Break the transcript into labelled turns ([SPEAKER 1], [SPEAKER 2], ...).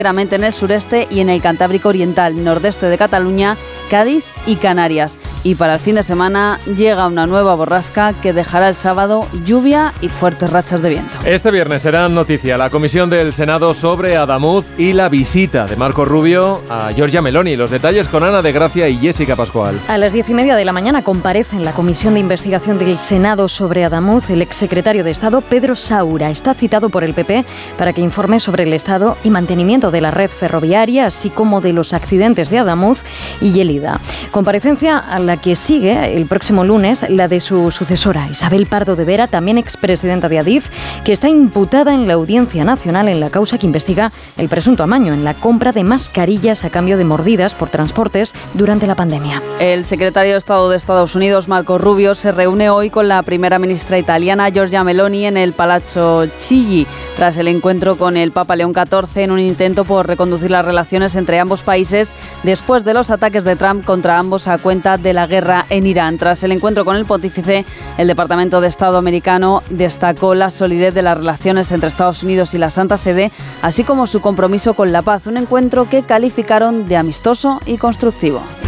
[SPEAKER 1] en el sureste y en el Cantábrico Oriental, nordeste de Cataluña, Cádiz y Canarias. Y para el fin de semana llega una nueva borrasca que dejará el sábado lluvia y fuertes rachas de viento.
[SPEAKER 2] Este viernes será noticia la comisión del Senado sobre Adamuz y la visita de Marco Rubio a Giorgia Meloni. Los detalles con Ana de Gracia y Jessica Pascual.
[SPEAKER 3] A las 10:30 de la mañana comparece en la comisión de investigación del Senado sobre Adamuz el exsecretario de Estado Pedro Saura. Está citado por el PP para que informe sobre el estado y mantenimiento de la red ferroviaria, así como de los accidentes de Adamuz y Lleida. Comparecencia a la que sigue el próximo lunes la de su sucesora, Isabel Pardo de Vera, también expresidenta de Adif, que está imputada en la Audiencia Nacional en la causa que investiga el presunto amaño en la compra de mascarillas a cambio de mordidas por transportes durante la pandemia.
[SPEAKER 1] El secretario de Estado de Estados Unidos, Marco Rubio, se reúne hoy con la primera ministra italiana, Giorgia Meloni, en el Palazzo Chigi, tras el encuentro con el Papa León XIV en un intento por reconducir las relaciones entre ambos países después de los ataques de Trump contra ambos a cuenta de la guerra en Irán. Tras el encuentro con el pontífice, el Departamento de Estado americano destacó la solidez de las relaciones entre Estados Unidos y la Santa Sede, así como su compromiso con la paz, un encuentro que calificaron de amistoso y constructivo.